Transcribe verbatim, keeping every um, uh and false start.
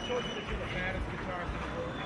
told you that you're the baddest guitarist in the world?